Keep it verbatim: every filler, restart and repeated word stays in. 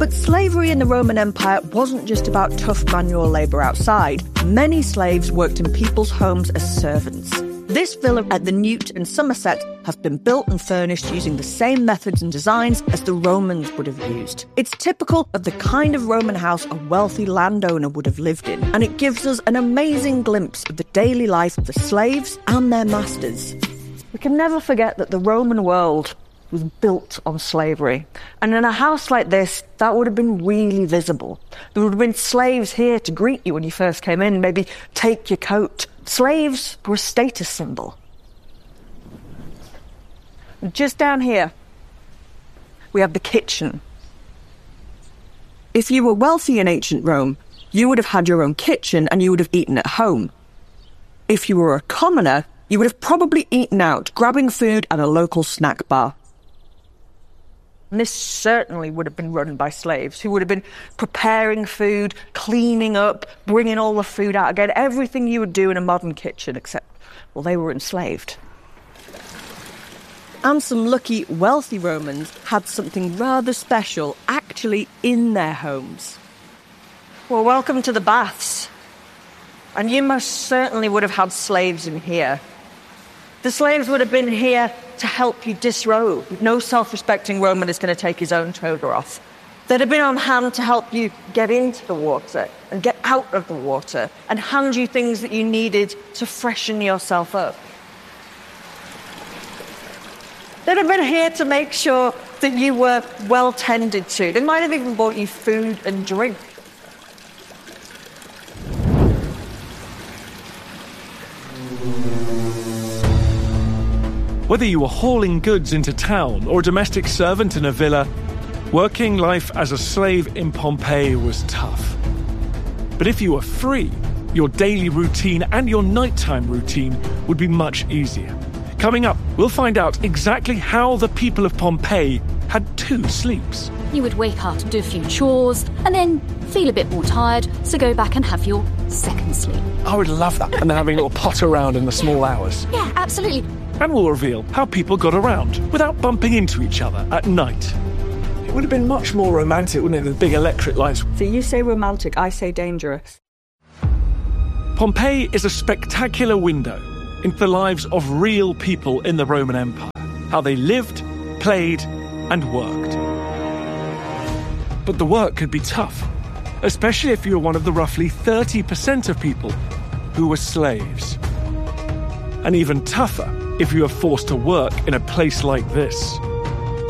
But slavery in the Roman Empire wasn't just about tough manual labour outside. Many slaves worked in people's homes as servants. This villa at the Newt in Somerset has been built and furnished using the same methods and designs as the Romans would have used. It's typical of the kind of Roman house a wealthy landowner would have lived in, and it gives us an amazing glimpse of the daily life of the slaves and their masters. We can never forget that the Roman world was built on slavery. And in a house like this, that would have been really visible. There would have been slaves here to greet you when you first came in, maybe take your coat. Slaves were a status symbol. Just down here, we have the kitchen. If you were wealthy in ancient Rome, you would have had your own kitchen and you would have eaten at home. If you were a commoner, you would have probably eaten out, grabbing food at a local snack bar. And this certainly would have been run by slaves who would have been preparing food, cleaning up, bringing all the food out again, everything you would do in a modern kitchen, except, well, they were enslaved. And some lucky, wealthy Romans had something rather special actually in their homes. Well, welcome to the baths. And you most certainly would have had slaves in here. The slaves would have been here to help you disrobe. No self-respecting Roman is going to take his own toga off. They'd have been on hand to help you get into the water and get out of the water and hand you things that you needed to freshen yourself up. They'd have been here to make sure that you were well tended to. They might have even bought you food and drink. Whether you were hauling goods into town or a domestic servant in a villa, working life as a slave in Pompeii was tough. But if you were free, your daily routine and your nighttime routine would be much easier. Coming up, we'll find out exactly how the people of Pompeii had two sleeps. You would wake up, do a few chores, and then feel a bit more tired, so go back and have your second sleep. I would love that. And then having a little potter around in the small hours. Yeah, absolutely. And we'll reveal how people got around without bumping into each other at night. It would have been much more romantic, wouldn't it, the big electric lights? So you say romantic, I say dangerous. Pompeii is a spectacular window into the lives of real people in the Roman Empire, how they lived, played, and worked. But the work could be tough, especially if you were one of the roughly thirty percent of people who were slaves. And even tougher if you were forced to work in a place like this.